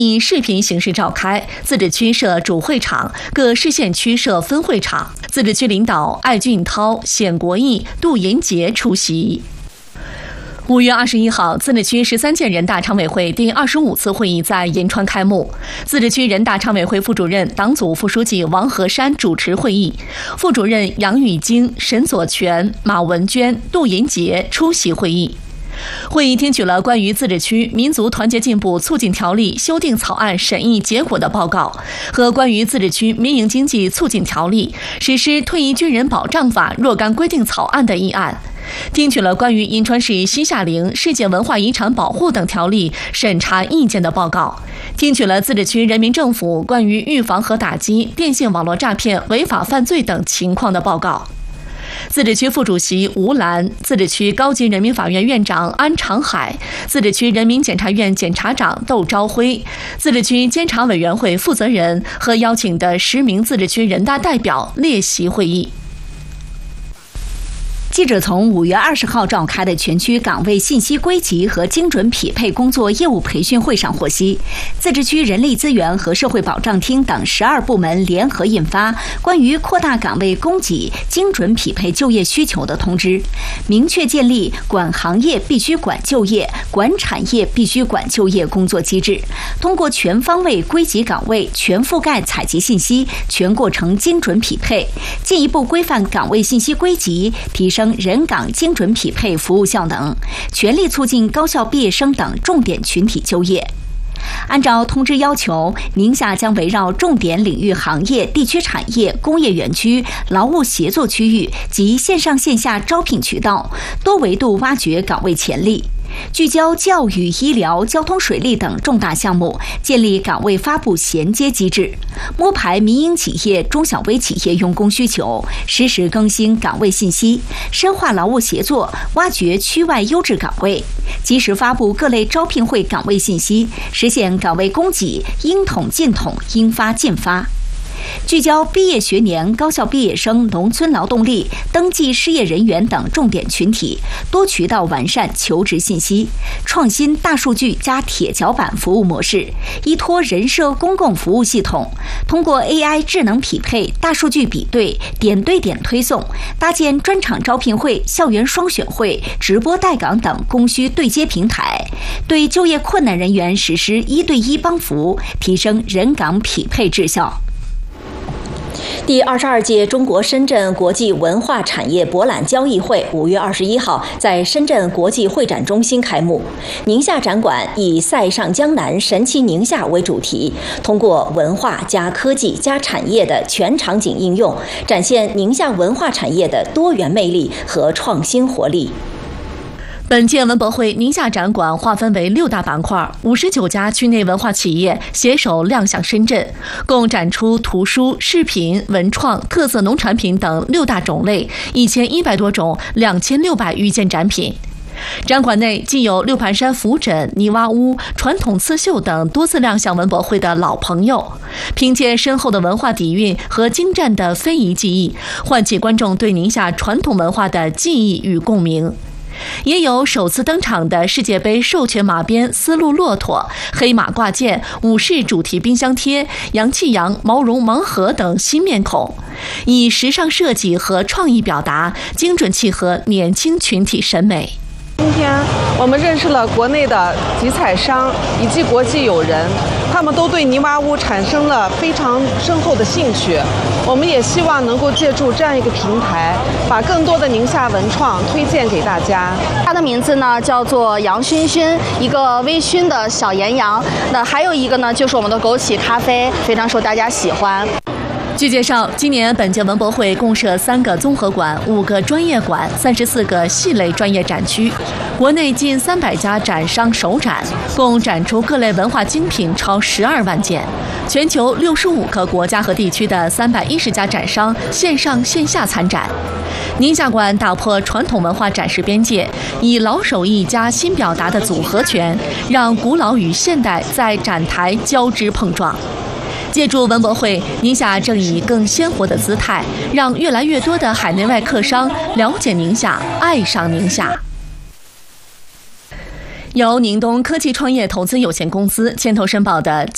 以视频形式召开，自治区设主会场，各市县区设分会场。自治区领导艾俊涛、冼国义、杜银杰出席。5月21号，自治区13届人大常委会第25次会议在银川开幕。自治区人大常委会副主任、党组副书记王和山主持会议，副主任杨玉京、沈左权、马文娟、杜银杰出席会议。会议听取了关于自治区民族团结进步促进条例修订草案审议结果的报告和关于自治区民营经济促进条例实施退役军人保障法若干规定草案的议案，听取了关于银川市西夏陵世界文化遗产保护等条例审查意见的报告，听取了自治区人民政府关于预防和打击电信网络诈骗违法犯罪等情况的报告。自治区副主席吴兰、自治区高级人民法院院长安长海、自治区人民检察院检察长窦朝辉、自治区监察委员会负责人和邀请的10名自治区人大代表列席会议。 记者从5月20号召开的全区岗位信息归集和精准匹配工作业务培训会上获悉，自治区人力资源和社会保障厅等12部门联合印发关于扩大岗位供给、精准匹配就业需求的通知，明确建立管行业必须管就业、管产业必须管就业工作机制，通过全方位归集岗位、全覆盖采集信息、全过程精准匹配，进一步规范岗位信息归集，提升人岗精准匹配服务效能，全力促进高校毕业生等重点群体就业。按照通知要求，宁夏将围绕重点领域行业、地区产业、工业园区、劳务协作区域及线上线下招聘渠道，多维度挖掘岗位潜力。聚焦教育、医疗、交通水利等重大项目，建立岗位发布衔接机制，摸排民营企业、中小微企业用工需求，实时更新岗位信息，深化劳务协作，挖掘区外优质岗位，及时发布各类招聘会岗位信息，实现岗位供给应统尽统、应发尽发。聚焦毕业学年高校毕业生、农村劳动力、登记失业人员等重点群体，多渠道完善求职信息，创新大数据加铁脚板服务模式，依托人社公共服务系统，通过 AI 智能匹配、大数据比对、点对点推送，搭建专场招聘会、校园双选会、直播带岗等供需对接平台，对就业困难人员实施1对1帮扶，提升人岗匹配质效。 第22届中国深圳国际文化产业博览交易会5月21号在深圳国际会展中心开幕。宁夏展馆以“塞上江南，神奇宁夏”为主题，通过文化加科技加产业的全场景应用，展现宁夏文化产业的多元魅力和创新活力。 本届文博会宁夏展馆划分为6大板块，59家区内文化企业携手亮相深圳，共展出图书、视频、文创、特色农产品等6大种类，1100多种，2600余件展品。展馆内既有六盘山浮枕、泥洼屋、传统刺绣等多次亮相文博会的老朋友，凭借深厚的文化底蕴和精湛的非遗技艺，唤起观众对宁夏传统文化的记忆与共鸣。也有首次登场的世界杯授权马鞭、丝路骆驼、黑马挂件、武士主题冰箱贴、洋气羊、毛绒盲盒等新面孔，以时尚设计和创意表达，精准契合年轻群体审美。 今天我们认识了国内的集采商以及国际友人，他们都对泥洼屋产生了非常深厚的兴趣。我们也希望能够借助这样一个平台，把更多的宁夏文创推荐给大家。 它的名字呢叫做杨熏熏，一个微醺的小岩羊。那还有一个呢就是我们的枸杞咖啡，非常受大家喜欢。 据介绍，今年本届文博会共设3个综合馆、5个专业馆、34个系类专业展区，国内近300家展商首展，共展出各类文化精品超12万件。全球65个国家和地区的310家展商线上线下参展。宁夏馆打破传统文化展示边界，以老手艺加新表达的组合拳，让古老与现代在展台交织碰撞。借助文博会，宁夏正以更鲜活的姿态，让越来越多的海内外客商了解宁夏，爱上宁夏。由宁东科技创业投资有限公司牵头申报的